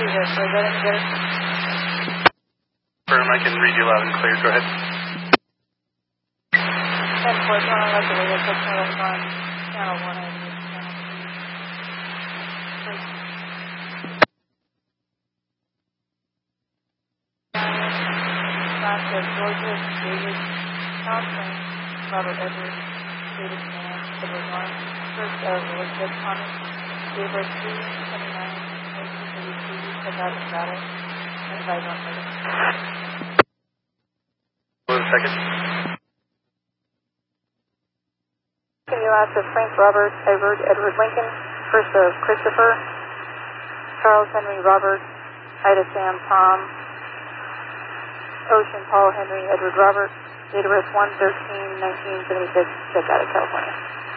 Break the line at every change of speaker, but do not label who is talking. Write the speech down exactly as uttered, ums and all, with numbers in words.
this. So go ahead and get it.
Firm, I can read you loud and clear. Go ahead.
ten four, one on left, radio customer left on channel one eighty. Master Georgia, David Thompson, Robert Edwards, David Mann, Edward Norm, First of Elizabeth Thomas, Gabriel three, twenty-nine, nineteen thirty-two, check out the status, and advise on further.
One second.
Can you ask of Frank Robert Edward Edward Lincoln, First of Christopher, Charles Henry Robert, Ida Sam Tom, Ocean Paul Henry Edward Robert, date of birth one thirteen nineteen seventy-six, check out of California.